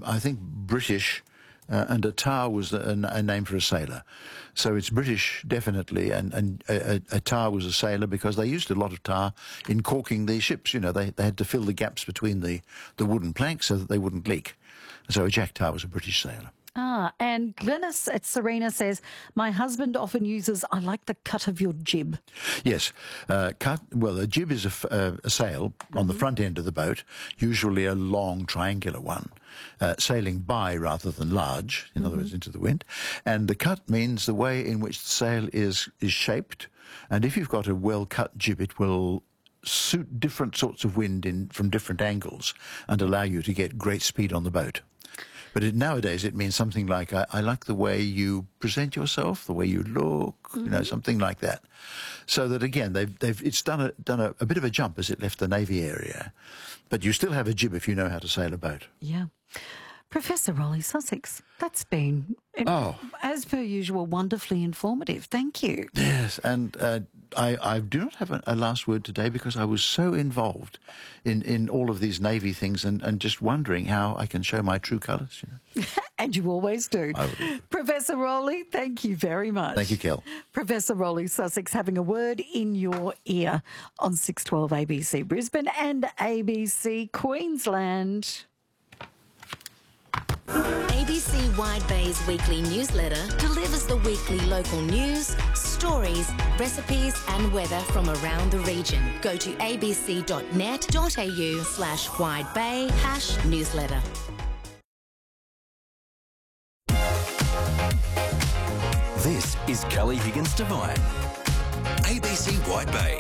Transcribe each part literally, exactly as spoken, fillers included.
I think, British, uh, and a tar was a, a name for a sailor. So it's British, definitely, and, and a, a tar was a sailor because they used a lot of tar in caulking the ships. You know, they, they had to fill the gaps between the, the wooden planks so that they wouldn't leak. So a jack tar was a British sailor. Ah, and Glynis at Serena says, my husband often uses, I like the cut of your jib. Yes. Uh, cut, well, a jib is a, f- uh, a sail mm-hmm. on the front end of the boat, usually a long triangular one, uh, sailing by rather than large, in mm-hmm. other words, into the wind. And the cut means the way in which the sail is, is shaped. And if you've got a well-cut jib, it will suit different sorts of wind in from different angles and allow you to get great speed on the boat. But it, nowadays it means something like, I, I like the way you present yourself, the way you look, mm-hmm. you know, something like that. So that, again, they've, they've, it's done, a, done a, a bit of a jump as it left the Navy area. But you still have a jib if you know how to sail a boat. Yeah. Professor Rolly Sussex, that's been, oh. as per usual, wonderfully informative. Thank you. Yes, and uh, I, I do not have a, a last word today because I was so involved in, in all of these Navy things and, and just wondering how I can show my true colours. You know? And you always do. Professor Rolly, thank you very much. Thank you, Kel. Professor Rolly Sussex having a word in your ear on six twelve A B C Brisbane and A B C Queensland. A B C Wide Bay's weekly newsletter delivers the weekly local news, stories, recipes and weather from around the region. Go to abc.net.au slash widebay hash newsletter. This is Kelly Higgins Devine, A B C Wide Bay.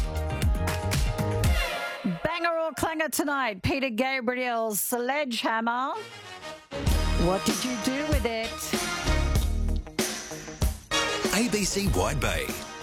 Banger or clanger tonight, Peter Gabriel's Sledgehammer. What did you do with it? A B C Wide Bay.